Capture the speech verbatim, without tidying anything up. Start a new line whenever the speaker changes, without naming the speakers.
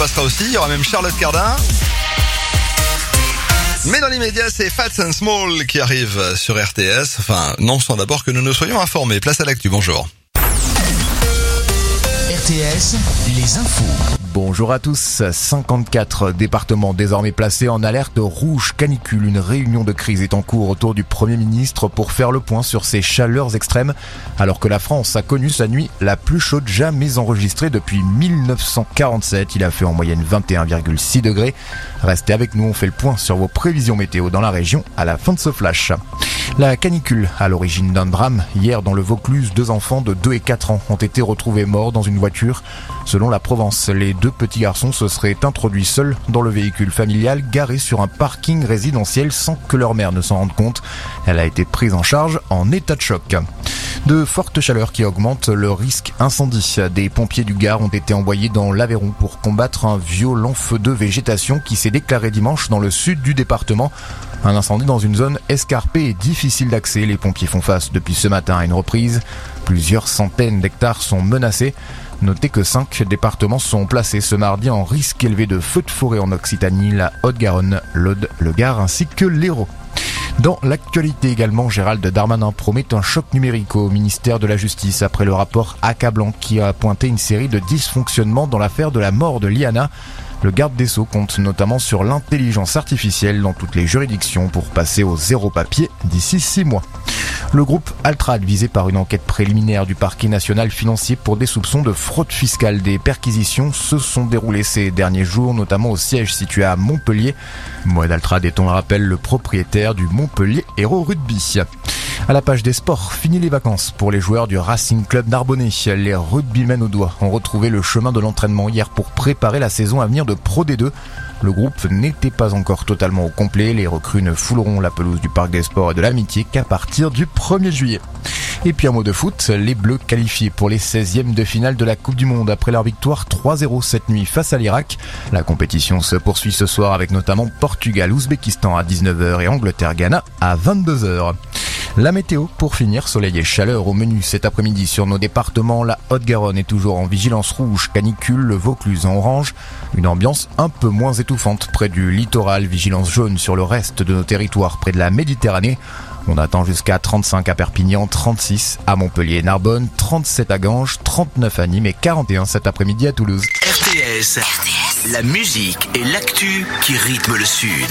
passera aussi. Il y aura même Charlotte Cardin. Mais dans l'immédiat, c'est Fats and Small qui arrive sur R T S. Enfin, non, sans d'abord que nous nous soyons informés. Place à l'actu, bonjour.
R T S, les infos.
Bonjour à tous. cinquante-quatre départements désormais placés en alerte rouge canicule. Une réunion de crise est en cours autour du Premier ministre pour faire le point sur ces chaleurs extrêmes, alors que la France a connu sa nuit la plus chaude jamais enregistrée depuis mille neuf cent quarante-sept. Il a fait en moyenne vingt et un virgule six degrés. Restez avec nous, on fait le point sur vos prévisions météo dans la région à la fin de ce flash. La canicule à l'origine d'un drame. Hier, dans le Vaucluse, deux enfants de deux et quatre ans ont été retrouvés morts dans une voiture. Selon la Provence, les deux petits garçons se seraient introduits seuls dans le véhicule familial garé sur un parking résidentiel sans que leur mère ne s'en rende compte. Elle a été prise en charge en état de choc. De fortes chaleurs qui augmentent le risque incendie. Des pompiers du Gard ont été envoyés dans l'Aveyron pour combattre un violent feu de végétation qui s'est déclaré dimanche dans le sud du département. Un incendie dans une zone escarpée et difficile d'accès. Les pompiers font face depuis ce matin à une reprise. Plusieurs centaines d'hectares sont menacés. Notez que cinq départements sont placés ce mardi en risque élevé de feux de forêt en Occitanie, la Haute-Garonne, l'Aude, le Gard ainsi que l'Hérault. Dans l'actualité également, Gérald Darmanin promet un choc numérique au ministère de la Justice après le rapport accablant qui a pointé une série de dysfonctionnements dans l'affaire de la mort de Liana. Le garde des Sceaux compte notamment sur l'intelligence artificielle dans toutes les juridictions pour passer au zéro papier d'ici six mois. Le groupe Altrad, visé par une enquête préliminaire du parquet national financier pour des soupçons de fraude fiscale. Des perquisitions se sont déroulées ces derniers jours, notamment au siège situé à Montpellier. Moed Altrad est, on le rappelle, le propriétaire du Montpellier Hérault Rugby. À la page des sports, fini les vacances pour les joueurs du Racing Club Narbonnais. Les rugbymen au doigt ont retrouvé le chemin de l'entraînement hier pour préparer la saison à venir de Pro D deux. Le groupe n'était pas encore totalement au complet. Les recrues ne fouleront la pelouse du Parc des Sports et de l'Amitié qu'à partir du premier juillet. Et puis un mot de foot, les Bleus qualifiés pour les seizièmes de finale de la Coupe du Monde après leur victoire trois zéro cette nuit face à l'Irak. La compétition se poursuit ce soir avec notamment Portugal-Ouzbékistan à dix-neuf heures et Angleterre-Ghana à vingt-deux heures. La météo, pour finir, soleil et chaleur au menu cet après-midi sur nos départements. La Haute-Garonne est toujours en vigilance rouge, canicule, le Vaucluse en orange. Une ambiance un peu moins étouffante près du littoral, vigilance jaune sur le reste de nos territoires près de la Méditerranée. On attend jusqu'à trente-cinq à Perpignan, trente-six à Montpellier et Narbonne, trente-sept à Ganges, trente-neuf à Nîmes et quarante et un cet après-midi à Toulouse.
R T S, R T S, la musique et l'actu qui rythment le Sud.